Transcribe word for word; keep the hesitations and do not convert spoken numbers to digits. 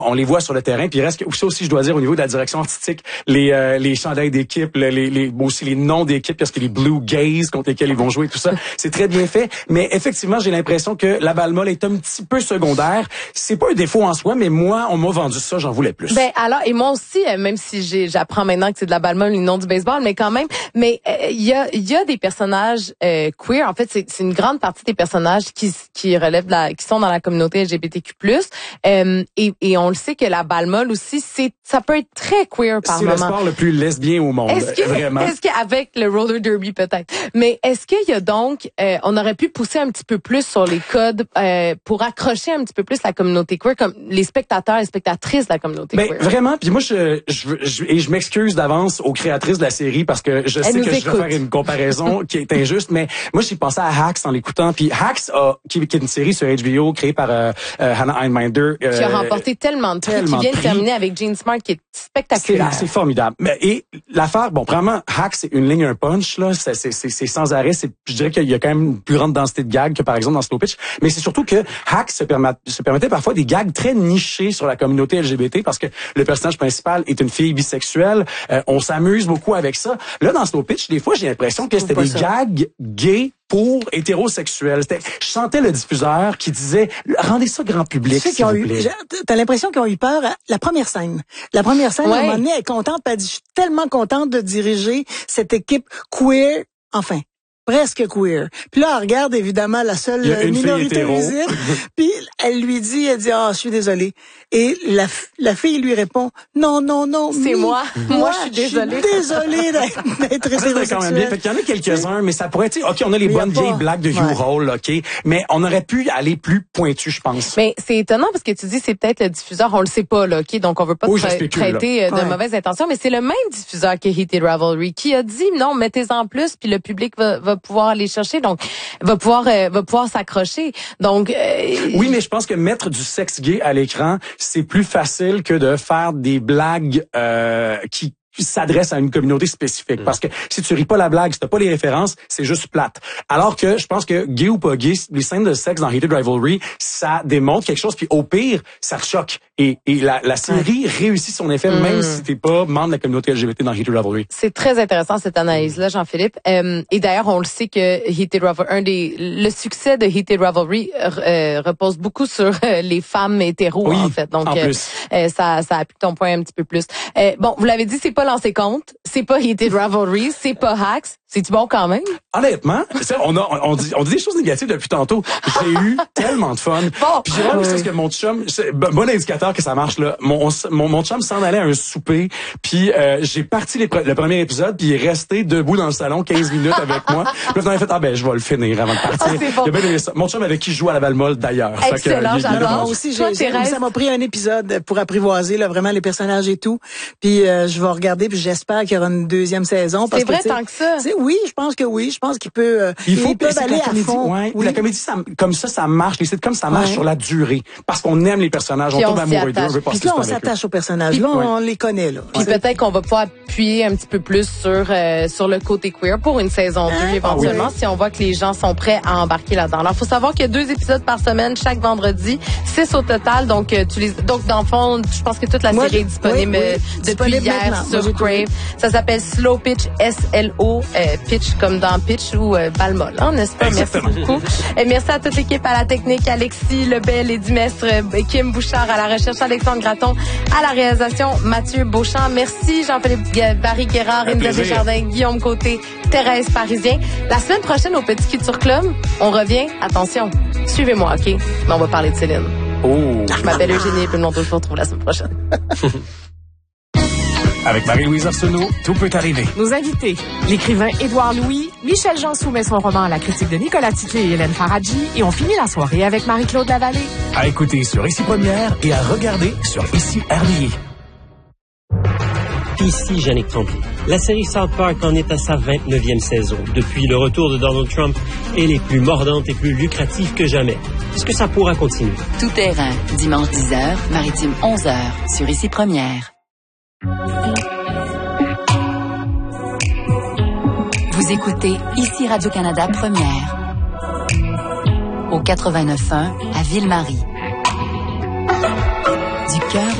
On les voit sur le terrain, puis il reste que ça aussi, je dois dire, au niveau de la direction artistique, les euh, les chandails d'équipe, les, les, les aussi les noms d'équipe, parce que les Blue Gays contre lesquels ils vont jouer, tout ça, c'est très bien fait. Mais effectivement, j'ai l'impression que la balle molle est un petit peu secondaire. C'est pas un défaut en soi, mais moi, on m'a vendu ça, j'en voulais plus. Ben alors, et moi aussi, même si j'ai, j'apprends maintenant que c'est de la balle molle, le nom du baseball, mais quand même, mais il euh, y a il y a des personnages euh, queer. En fait, c'est c'est une grande partie des personnages qui qui relèvent de la, qui sont dans la communauté L G B T Q plus. Euh, et et on le sait que la balle molle aussi, c'est ça peut être très queer par moment. C'est le sport le plus lesbien au monde, est-ce que, vraiment. Est-ce qu'avec le roller derby peut-être, mais est-ce qu'il y a donc, euh, on aurait pu pousser un petit peu plus sur les codes euh, pour accrocher un petit peu plus la communauté queer, comme les spectateurs et spectatrices de la communauté ben, queer. Vraiment. Puis moi, je, je, je et je m'excuse d'avance aux créatrices de la série parce que je Elle sais que écoute. je vais faire une comparaison qui est injuste, mais moi j'ai pensé à Hacks en l'écoutant. Puis Hacks, a, qui, qui est une série sur H B O créée par euh, euh, Hannah Einbinder, euh, qui a remporté tellement de prix, tellement qui vient de de prix. terminer avec Jean Smart, qui est spectaculaire. C'est, c'est formidable. Mais et l'affaire, bon, vraiment, Hacks, c'est une ligne, un punch là, c'est, c'est, c'est, c'est sans arrêt. C'est, je dirais qu'il y a quand même une plus grande densité de gags que par exemple dans Slow Pitch. Mais c'est surtout que Hacks se, permet, se permettait parfois des gags très nichés sur la communauté L G B T parce que le personnage principal est une fille bisexuelle. Euh, on s'amuse beaucoup avec ça. Là, dans Slow Pitch, des fois, j'ai l'impression que c'était des ça. gags gays pour hétérosexuels. C'était, je sentais le diffuseur qui disait rendez ça grand public, s'il vous plaît. Eu, t'as l'impression qu'ils ont eu peur à la première scène. La première scène, ouais. À un moment donné, elle est contente, puis elle dit, je suis tellement contente de diriger cette équipe queer, enfin, presque queer. Puis là, elle regarde évidemment la seule minorité visible, puis elle lui dit, elle dit, ah, oh, je suis désolée. Et la, la fille lui répond, non, non, non, c'est moi. Moi, moi, je suis désolée. Je suis désolée d'être hétérosexuelle. quand même bien. Fait qu'il y en a quelques-uns, mais ça pourrait être, ok, on a les mais bonnes vieilles blagues de Hugh ouais. Roll, ok, mais on aurait pu aller plus pointu, je pense. Mais c'est étonnant parce que tu dis c'est peut-être le diffuseur, on le sait pas, là, ok, donc on veut pas oui, tra- traiter là. de ouais. mauvaises intentions, mais c'est le même diffuseur que Heated Ravelry qui a dit non, mettez-en plus, puis le public va, va pouvoir aller chercher, donc va pouvoir euh, va pouvoir s'accrocher. Donc euh, oui, mais je pense que mettre du sexe gay à l'écran, c'est plus facile que de faire des blagues euh, qui qui s'adresse à une communauté spécifique. Mmh. Parce que si tu ris pas la blague, si t'as pas les références, c'est juste plate. Alors que je pense que gay ou pas gay, les scènes de sexe dans Heated Rivalry, ça démontre quelque chose, puis au pire, ça te choque. Et, et la, la série mmh. réussit son effet, mmh. même si t'es pas membre de la communauté L G B T dans Heated Rivalry. C'est très intéressant cette analyse-là, Jean-Philippe. Euh, et d'ailleurs, on le sait que Heated Rivalry, un des, le succès de Heated Rivalry euh, repose beaucoup sur euh, les femmes hétéros, oui, en fait. Donc, en euh, plus. Euh, ça, ça appuie ton point un petit peu plus. Euh, bon, vous l'avez dit, c'est pas lancé compte, c'est pas Heated Rivalry, c'est pas Hacks. C'est-tu bon quand même? Honnêtement, ça, on a, on dit, on dit des choses négatives depuis tantôt. J'ai eu tellement de fun. Bon, puis j'ai vraiment l'impression que mon chum, c'est bon indicateur que ça marche là. Mon, mon, mon chum s'en allait à un souper, puis euh, j'ai parti les, le premier épisode, puis il est resté debout dans le salon quinze minutes avec moi. Puis là, il a fait ah ben je vais le finir avant de partir. Ah, c'est bon. Il a bien aimé ça. Mon chum avec qui je joue à la balle molle d'ailleurs. Excellent, que, j'adore. Moi aussi, j'ai, j'ai, ça m'a pris un épisode pour apprivoiser là vraiment les personnages et tout. Puis euh, je vais regarder, puis j'espère qu'il y aura une deuxième saison. Parce c'est vrai que, tant que ça. Oui, je pense que oui. Je pense qu'il peut. Euh, il faut peut aller à comédie, fond. Ouais, oui. La comédie, ça, comme ça, ça marche. Les sitcoms, ça marche ouais. sur la durée, parce qu'on aime les personnages, puis on tombe amoureux d'eux, on veut passer Puis là, on s'attache aux personnages. Là, on les connaît là. Puis ouais. peut-être qu'on va pouvoir appuyer un petit peu plus sur euh, sur le côté queer pour une saison deux hein? éventuellement, ah oui. si on voit que les gens sont prêts à embarquer là-dedans. Alors, faut savoir qu'il y a deux épisodes par semaine chaque vendredi, six au total. Donc, euh, tu les, donc dans le fond, je pense que toute la Moi, série est disponible oui, oui. depuis disponible hier maintenant. Sur Crave. Ça s'appelle Slow Pitch, S L O euh, Pitch comme dans Pitch ou euh, balle molle, hein, n'est-ce pas? Exactement. Merci beaucoup. Et merci à toute l'équipe, à la technique, Alexis Lebel et Dimestre, Kim Bouchard à la recherche, Alexandre Gratton à la réalisation, Mathieu Beauchamp. Merci Jean-Philippe Barry Guérard, Inda Desjardins, Guillaume Côté, Thérèse Parisien. La semaine prochaine au Petit Culture Club, on revient. Attention, suivez-moi, OK? Mais on va parler de Céline. Oh. Je m'appelle Eugénie et puis le nom de je vous retrouve la semaine prochaine. Avec Marie-Louise Arsenault, tout peut arriver. Nos invités, l'écrivain Édouard Louis, Michel Jean soumet son roman à la critique de Nicolas Titley et Hélène Faradji et on finit la soirée avec Marie-Claude Lavallée. À écouter sur Ici Première et à regarder sur Ici R B I. Ici Yannick Tremblay. La série South Park en est à sa vingt-neuvième saison. Depuis le retour de Donald Trump, elle est plus mordante et plus lucrative que jamais. Est-ce que ça pourra continuer? Tout terrain, dimanche dix heures, maritime onze heures, sur Ici Première. Vous écoutez Ici Radio-Canada Première. Au quatre-vingt-neuf point un à Ville-Marie. du cœur